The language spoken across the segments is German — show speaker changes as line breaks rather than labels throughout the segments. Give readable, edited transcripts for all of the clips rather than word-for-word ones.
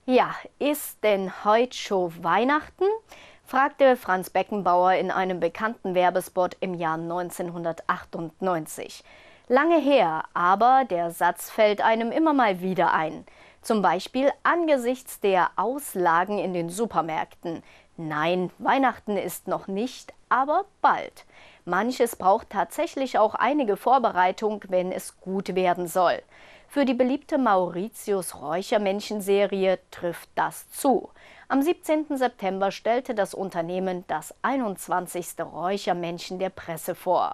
Ja, ist denn heut schon Weihnachten? Fragte Franz Beckenbauer in einem bekannten Werbespot im Jahr 1998. Lange her, aber der Satz fällt einem immer mal wieder ein. Zum Beispiel angesichts der Auslagen in den Supermärkten. Nein, Weihnachten ist noch nicht, aber bald. Manches braucht tatsächlich auch einige Vorbereitung, wenn es gut werden soll. Für die beliebte Mauritius Räuchermännchen-Serie trifft das zu. Am 17. September stellte das Unternehmen das 21. Räuchermännchen der Presse vor.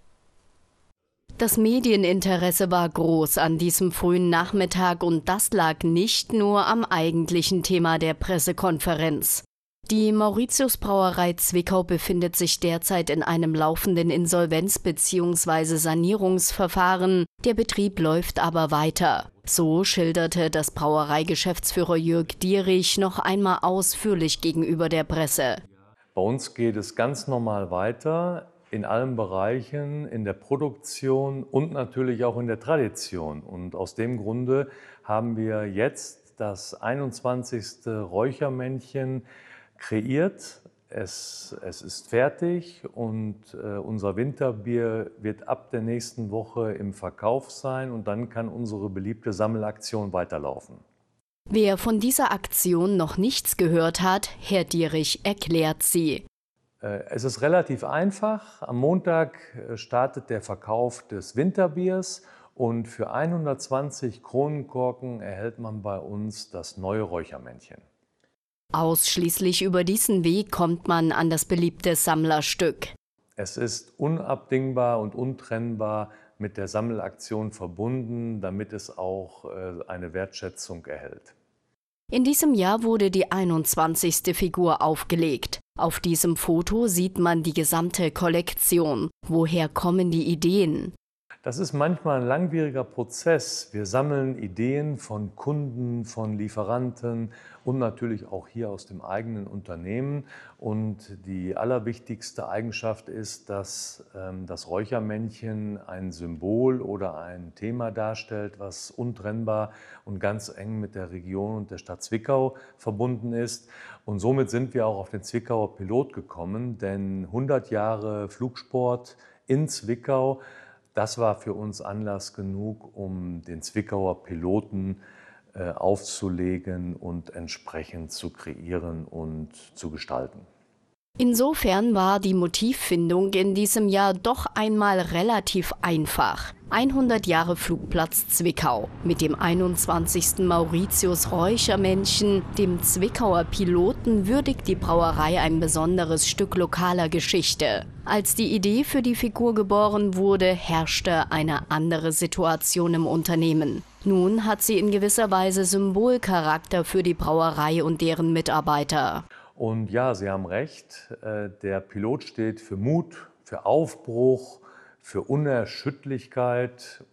Das Medieninteresse war groß an diesem frühen Nachmittag und das lag nicht nur am eigentlichen Thema der Pressekonferenz. Die Mauritius Brauerei Zwickau befindet sich derzeit in einem laufenden Insolvenz- bzw. Sanierungsverfahren. Der Betrieb läuft aber weiter. So schilderte das Brauereigeschäftsführer Jörg Dierich noch einmal ausführlich gegenüber der Presse.
Bei uns geht es ganz normal weiter in allen Bereichen, in der Produktion und natürlich auch in der Tradition. Und aus dem Grunde haben wir jetzt das 21. Räuchermännchen kreiert. Es ist fertig und unser Winterbier wird ab der nächsten Woche im Verkauf sein und dann kann unsere beliebte Sammelaktion weiterlaufen.
Wer von dieser Aktion noch nichts gehört hat, Herr Dierich erklärt sie.
Es ist relativ einfach. Am Montag startet der Verkauf des Winterbiers und für 120 Kronenkorken erhält man bei uns das neue Räuchermännchen.
Ausschließlich über diesen Weg kommt man an das beliebte Sammlerstück.
Es ist unabdingbar und untrennbar mit der Sammelaktion verbunden, damit es auch eine Wertschätzung erhält.
In diesem Jahr wurde die 21. Figur aufgelegt. Auf diesem Foto sieht man die gesamte Kollektion. Woher kommen die Ideen?
Das ist manchmal ein langwieriger Prozess. Wir sammeln Ideen von Kunden, von Lieferanten und natürlich auch hier aus dem eigenen Unternehmen. Und die allerwichtigste Eigenschaft ist, dass das Räuchermännchen ein Symbol oder ein Thema darstellt, was untrennbar und ganz eng mit der Region und der Stadt Zwickau verbunden ist. Und somit sind wir auch auf den Zwickauer Pilot gekommen, denn 100 Jahre Flugsport in Zwickau, das war für uns Anlass genug, um den Zwickauer Piloten aufzulegen und entsprechend zu kreieren und zu gestalten.
Insofern war die Motivfindung in diesem Jahr doch einmal relativ einfach. 100 Jahre Flugplatz Zwickau. Mit dem 21. Mauritius Räuchermännchen, dem Zwickauer Piloten, würdigt die Brauerei ein besonderes Stück lokaler Geschichte. Als die Idee für die Figur geboren wurde, herrschte eine andere Situation im Unternehmen. Nun hat sie in gewisser Weise Symbolcharakter für die Brauerei und deren Mitarbeiter.
Und ja, Sie haben recht, der Pilot steht für Mut, für Aufbruch, für Unerschütterlichkeit.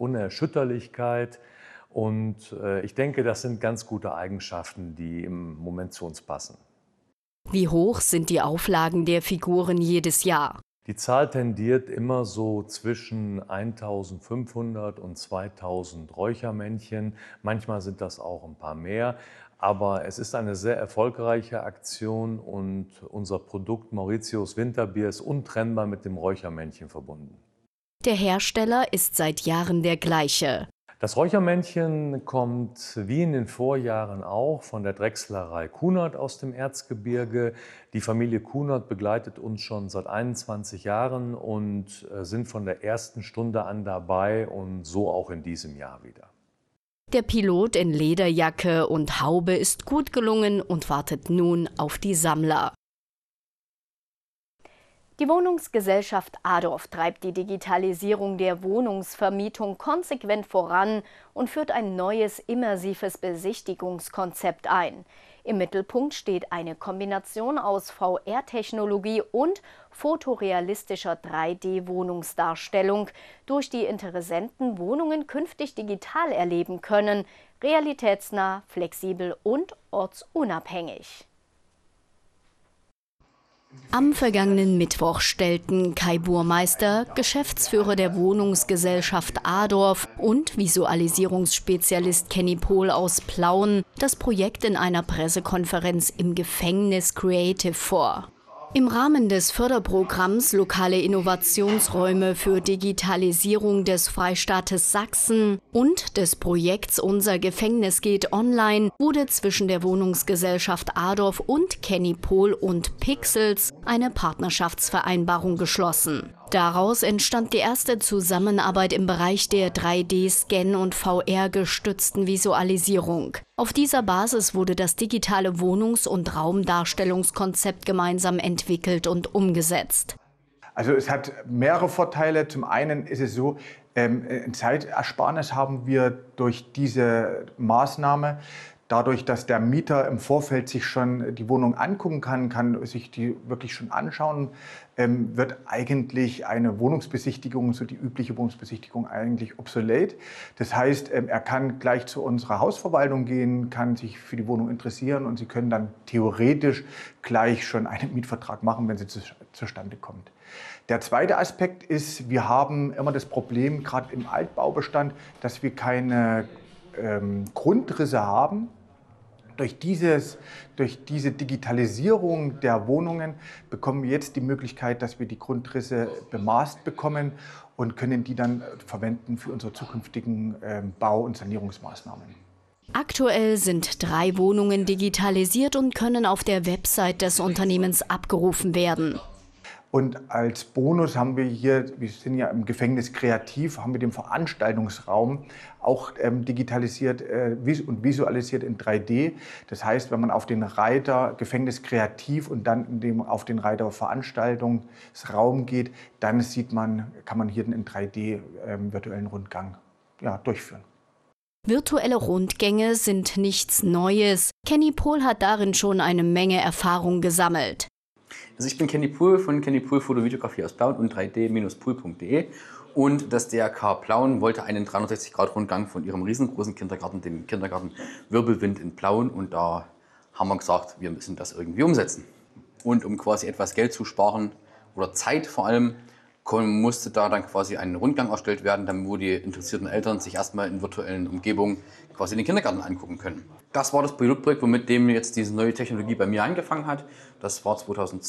Und ich denke, das sind ganz gute Eigenschaften, die im Moment zu uns passen.
Wie hoch sind die Auflagen der Figuren jedes Jahr?
Die Zahl tendiert immer so zwischen 1.500 und 2.000 Räuchermännchen. Manchmal sind das auch ein paar mehr. Aber es ist eine sehr erfolgreiche Aktion und unser Produkt Mauritius Winterbier ist untrennbar mit dem Räuchermännchen verbunden.
Der Hersteller ist seit Jahren der gleiche.
Das Räuchermännchen kommt wie in den Vorjahren auch von der Drechslerei Kunert aus dem Erzgebirge. Die Familie Kunert begleitet uns schon seit 21 Jahren und sind von der ersten Stunde an dabei und so auch in diesem Jahr wieder.
Der Pilot in Lederjacke und Haube ist gut gelungen und wartet nun auf die Sammler.
Die Wohnungsgesellschaft Adorf treibt die Digitalisierung der Wohnungsvermietung konsequent voran und führt ein neues immersives Besichtigungskonzept ein. Im Mittelpunkt steht eine Kombination aus VR-Technologie und fotorealistischer 3D-Wohnungsdarstellung, durch die Interessenten Wohnungen künftig digital erleben können, realitätsnah, flexibel und ortsunabhängig.
Am vergangenen Mittwoch stellten Kai Burmeister, Geschäftsführer der Wohnungsgesellschaft Adorf und Visualisierungsspezialist Kenny Pohl aus Plauen das Projekt in einer Pressekonferenz im Gefängnis Creative vor. Im Rahmen des Förderprogramms Lokale Innovationsräume für Digitalisierung des Freistaates Sachsen und des Projekts Unser Gefängnis geht online wurde zwischen der Wohnungsgesellschaft Adorf und Kenny Pohl und Pixels eine Partnerschaftsvereinbarung geschlossen. Daraus entstand die erste Zusammenarbeit im Bereich der 3D-Scan- und VR-gestützten Visualisierung. Auf dieser Basis wurde das digitale Wohnungs- und Raumdarstellungskonzept gemeinsam entwickelt und umgesetzt.
Also es hat mehrere Vorteile. Zum einen ist es so, ein Zeitersparnis haben wir durch diese Maßnahme. Dadurch, dass der Mieter im Vorfeld sich schon die Wohnung angucken kann sich die wirklich schon anschauen, wird eigentlich eine Wohnungsbesichtigung, so die übliche Wohnungsbesichtigung, eigentlich obsolet. Das heißt, er kann gleich zu unserer Hausverwaltung gehen, kann sich für die Wohnung interessieren und Sie können dann theoretisch gleich schon einen Mietvertrag machen, wenn sie zustande kommt. Der zweite Aspekt ist, wir haben immer das Problem, gerade im Altbaubestand, dass wir keine Grundrisse haben. Durch diese Digitalisierung der Wohnungen bekommen wir jetzt die Möglichkeit, dass wir die Grundrisse bemaßt bekommen und können die dann verwenden für unsere zukünftigen Bau- und Sanierungsmaßnahmen.
Aktuell sind 3 Wohnungen digitalisiert und können auf der Website des Unternehmens abgerufen werden.
Und als Bonus haben wir hier, wir sind ja im Gefängnis Kreativ, haben wir den Veranstaltungsraum auch digitalisiert und visualisiert in 3D. Das heißt, wenn man auf den Reiter Gefängnis Kreativ und dann auf den Reiter Veranstaltungsraum geht, dann kann man hier einen 3D virtuellen Rundgang durchführen.
Virtuelle Rundgänge sind nichts Neues. Kenny Pohl hat darin schon eine Menge Erfahrung gesammelt.
Also ich bin Kenny Pohl von Kenny Pohl Fotovideografie aus Plauen und 3d-pool.de und das DRK Plauen wollte einen 360-Grad-Rundgang von ihrem riesengroßen Kindergarten, dem Kindergarten Wirbelwind in Plauen, und da haben wir gesagt, wir müssen das irgendwie umsetzen. Und um quasi etwas Geld zu sparen oder Zeit vor allem, musste da dann quasi ein Rundgang erstellt werden, damit wo die interessierten Eltern sich erstmal in virtuellen Umgebungen quasi den Kindergarten angucken können. Das war das Pilotprojekt, womit dem jetzt diese neue Technologie bei mir angefangen hat. Das war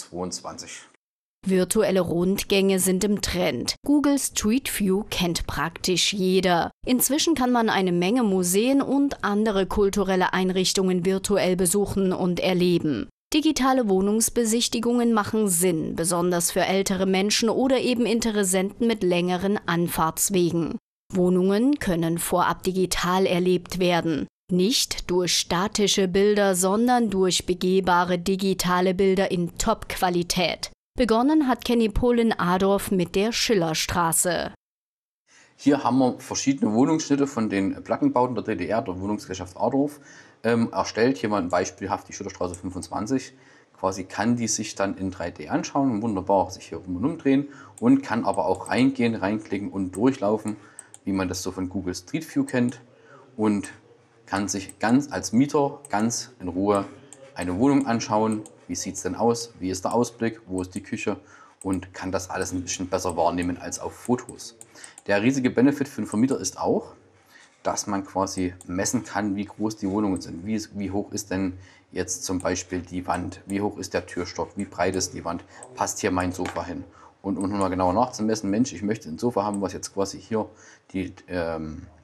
2022.
Virtuelle Rundgänge sind im Trend. Google Street View kennt praktisch jeder. Inzwischen kann man eine Menge Museen und andere kulturelle Einrichtungen virtuell besuchen und erleben. Digitale Wohnungsbesichtigungen machen Sinn, besonders für ältere Menschen oder eben Interessenten mit längeren Anfahrtswegen. Wohnungen können vorab digital erlebt werden. Nicht durch statische Bilder, sondern durch begehbare digitale Bilder in Top-Qualität. Begonnen hat Kenny Pohl in Adorf mit der Schillerstraße.
Hier haben wir verschiedene Wohnungsschnitte von den Plattenbauten der DDR, der Wohnungsgesellschaft Adorf, erstellt. Hier mal ein beispielhaft die Schillerstraße 25. Quasi kann die sich dann in 3D anschauen und wunderbar sich hier rum und umdrehen und kann aber auch reingehen, reinklicken und durchlaufen, wie man das so von Google Street View kennt, und kann sich als Mieter ganz in Ruhe eine Wohnung anschauen. Wie sieht es denn aus? Wie ist der Ausblick? Wo ist die Küche? Und kann das alles ein bisschen besser wahrnehmen als auf Fotos. Der riesige Benefit für den Vermieter ist auch, dass man quasi messen kann, wie groß die Wohnungen sind. Wie hoch ist denn jetzt zum Beispiel die Wand? Wie hoch ist der Türstock? Wie breit ist die Wand? Passt hier mein Sofa hin? Und um mal genauer nachzumessen, Mensch, ich möchte ein Sofa haben, was jetzt quasi hier die